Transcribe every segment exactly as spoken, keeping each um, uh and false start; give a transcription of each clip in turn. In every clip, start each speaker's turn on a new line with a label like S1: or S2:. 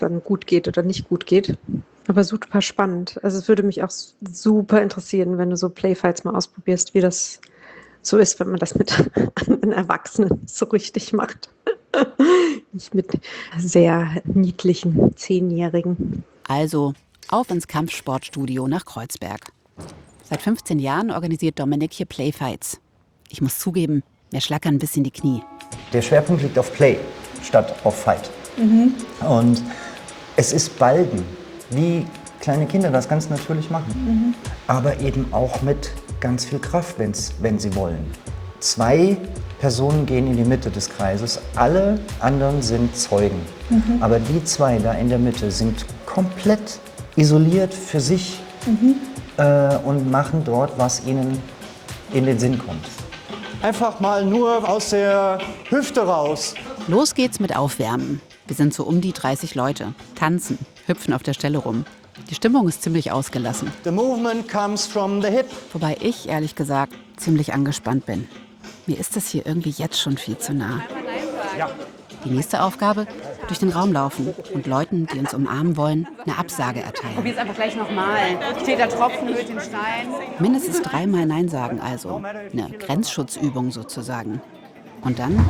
S1: dann gut geht oder nicht gut geht. Aber super spannend. Also es würde mich auch super interessieren, wenn du so Playfights mal ausprobierst, wie das so ist, wenn man das mit anderen Erwachsenen so richtig macht. Nicht mit sehr niedlichen Zehnjährigen.
S2: Also auf ins Kampfsportstudio nach Kreuzberg. Seit fünfzehn Jahren organisiert Dominik hier Playfights. Ich muss zugeben, mir schlackern ein bisschen die Knie.
S3: Der Schwerpunkt liegt auf Play statt auf Fight. Mhm. Und es ist Balgen, wie kleine Kinder das ganz natürlich machen. Mhm. Aber eben auch mit ganz viel Kraft, wenn's, wenn sie wollen. Zwei Personen gehen in die Mitte des Kreises, alle anderen sind Zeugen. Mhm. Aber die zwei da in der Mitte sind komplett isoliert für sich mhm. äh, und machen dort, was ihnen in den Sinn kommt.
S4: Einfach mal nur aus der Hüfte raus.
S2: Los geht's mit Aufwärmen. Wir sind so um die dreißig Leute, tanzen, hüpfen auf der Stelle rum. Die Stimmung ist ziemlich ausgelassen.
S4: The movement comes from the hip.
S2: Wobei ich, ehrlich gesagt, ziemlich angespannt bin. Mir ist das hier irgendwie jetzt schon viel zu nah.
S4: Ja.
S2: Die nächste Aufgabe? Durch den Raum laufen und Leuten, die uns umarmen wollen, eine Absage erteilen.
S5: Probier's einfach gleich nochmal. Steht da Tropfen, hört den Stein.
S2: Mindestens dreimal Nein sagen also. Eine Grenzschutzübung sozusagen. Und dann?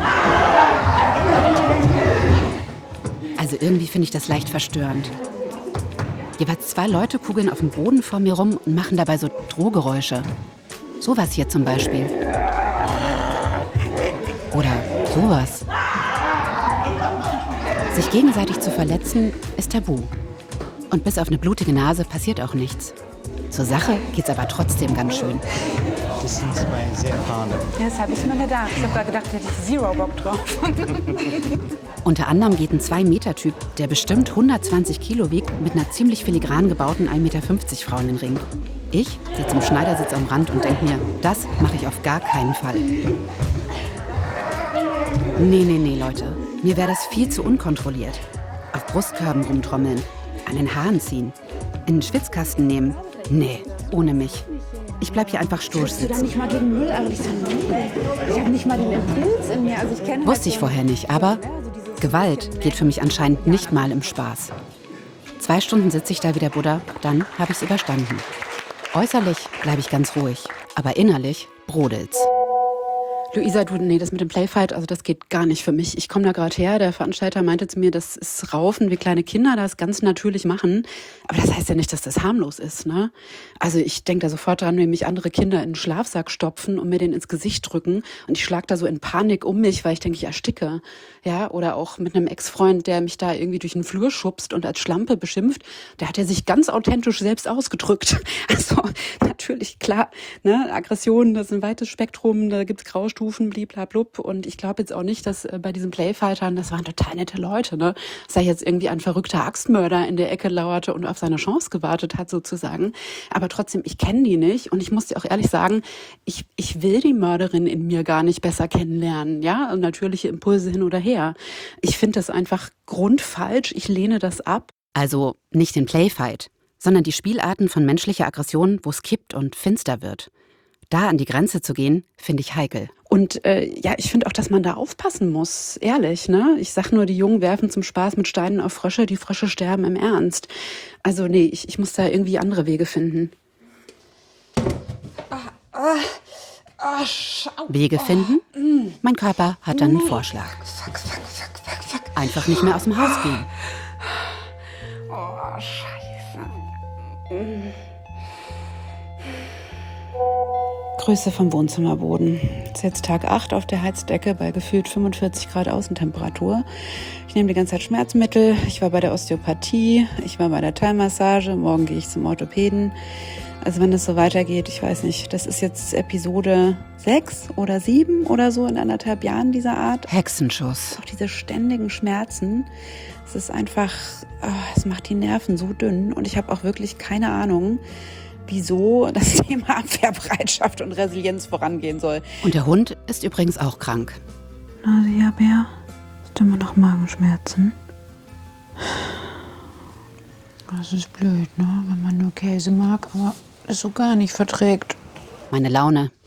S2: Also irgendwie finde ich das leicht verstörend. Jeweils zwei Leute kugeln auf dem Boden vor mir rum und machen dabei so Drohgeräusche. Sowas hier zum Beispiel. Oder sowas. Sich gegenseitig zu verletzen, ist tabu. Und bis auf eine blutige Nase passiert auch nichts. Zur Sache geht's aber trotzdem ganz schön.
S4: Das sind zwei sehr erfahrene.
S5: Ja, das habe ich mir gedacht. Ich habe da gedacht, hätte ich zero Bock drauf.
S2: Unter anderem geht ein zwei Meter Typ, der bestimmt hundertzwanzig Kilo wiegt, mit einer ziemlich filigran gebauten ein Meter fünfzig Frau in den Ring. Ich sitze im Schneidersitz am Rand und denke mir, das mache ich auf gar keinen Fall. Nee, nee, nee, Leute. Mir wäre das viel zu unkontrolliert. Auf Brustkörben rumtrommeln, an den Haaren ziehen, in den Schwitzkasten nehmen. Nee, ohne mich. Ich bleib hier einfach stur sitzen.
S5: Ich nicht mal gegen Müll, aber ich, ich habe nicht mal den Impuls in mir. Also ich kenne
S2: Wusste ich vorher nicht, aber Gewalt geht für mich anscheinend nicht mal im Spaß. Zwei Stunden sitze ich da wie der Buddha, dann habe ich es überstanden. Äußerlich bleibe ich ganz ruhig, aber innerlich brodelt's.
S6: Luisa, du, nee, das mit dem Playfight, also das geht gar nicht für mich. Ich komme da gerade her, der Veranstalter meinte zu mir, das ist Raufen, wie kleine Kinder das ganz natürlich machen. Aber das heißt ja nicht, dass das harmlos ist, ne? Also ich denke da sofort dran, wenn mich andere Kinder in den Schlafsack stopfen und mir den ins Gesicht drücken und ich schlag da so in Panik um mich, weil ich denke, ich ersticke. Ja, oder auch mit einem Ex-Freund, der mich da irgendwie durch den Flur schubst und als Schlampe beschimpft, da hat er sich ganz authentisch selbst ausgedrückt. Also natürlich, klar, ne, Aggression, das ist ein weites Spektrum, da gibt's Graustufen, bliblablub. Und ich glaube jetzt auch nicht, dass äh, bei diesen Playfightern, das waren total nette Leute, ne, dass da jetzt irgendwie ein verrückter Axtmörder in der Ecke lauerte und auf seine Chance gewartet hat sozusagen. Aber trotzdem, ich kenne die nicht und ich muss dir auch ehrlich sagen, ich, ich will die Mörderin in mir gar nicht besser kennenlernen, ja, und natürliche Impulse hin oder her. Ich finde das einfach grundfalsch, ich lehne das ab.
S2: Also nicht den Playfight, sondern die Spielarten von menschlicher Aggression, wo es kippt und finster wird. Da an die Grenze zu gehen, finde ich heikel.
S6: Und äh, ja, ich finde auch, dass man da aufpassen muss, ehrlich, ne? Ich sag nur, die Jungen werfen zum Spaß mit Steinen auf Frösche, die Frösche sterben im Ernst. Also nee, ich, ich muss da irgendwie andere Wege finden.
S5: Ah, ah. Oh,
S2: Wege finden? Mein Körper hat dann einen Vorschlag.
S5: Fuck, fuck, fuck, fuck, fuck.
S2: Einfach nicht mehr aus dem Haus gehen.
S5: Oh, scheiße.
S6: Grüße vom Wohnzimmerboden. Es ist jetzt Tag acht auf der Heizdecke bei gefühlt fünfundvierzig Grad Außentemperatur. Ich nehme die ganze Zeit Schmerzmittel. Ich war bei der Osteopathie. Ich war bei der Thai-Massage. Morgen gehe ich zum Orthopäden. Also wenn es so weitergeht, ich weiß nicht, das ist jetzt Episode sechs oder sieben oder so in anderthalb Jahren dieser Art.
S2: Hexenschuss.
S6: Auch diese ständigen Schmerzen, es ist einfach, oh, es macht die Nerven so dünn und ich habe auch wirklich keine Ahnung, wieso das Thema Abwehrbereitschaft und Resilienz vorangehen soll.
S2: Und der Hund ist übrigens auch krank.
S6: Nasia Bär, hast du immer noch Magenschmerzen? Das ist blöd, ne? Wenn man nur Käse mag, aber es so gar nicht verträgt.
S2: Meine Laune